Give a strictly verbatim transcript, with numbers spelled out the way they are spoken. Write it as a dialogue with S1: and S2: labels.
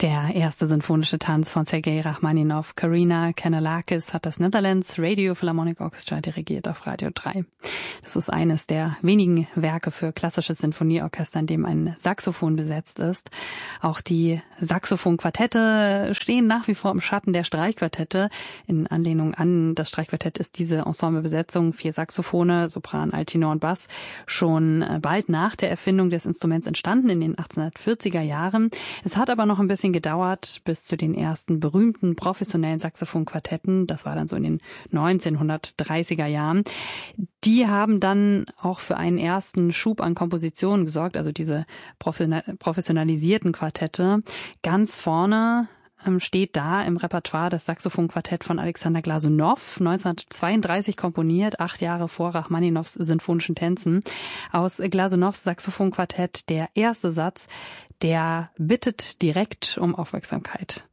S1: Der erste sinfonische Tanz von Sergei Rachmaninow. Karina Kanellakis hat das Netherlands Radio Philharmonic Orchestra dirigiert auf Radio drei. Das ist eines der wenigen Werke für klassisches Sinfonieorchester, in dem ein Saxophon besetzt ist. Auch die Saxophonquartette stehen nach wie vor im Schatten der Streichquartette. In Anlehnung an das Streichquartett ist diese Ensemblebesetzung, vier Saxophone, Sopran, Altenor und Bass, schon bald nach der Erfindung des Instruments entstanden, in den achtzehnhundertvierziger Jahren. Es hat aber noch ein bisschen gedauert bis zu den ersten berühmten professionellen Saxophonquartetten. Das war dann so in den neunzehnhundertdreißiger Jahren. Die haben dann auch für einen ersten Schub an Kompositionen gesorgt, also diese professionalisierten Quartette. Ganz vorne steht da im Repertoire das Saxophonquartett von Alexander Glasunow, neunzehnhundertzweiunddreißig komponiert, acht Jahre vor Rachmaninows sinfonischen Tänzen. Aus Glasunows Saxophonquartett der erste Satz, der bittet direkt um Aufmerksamkeit.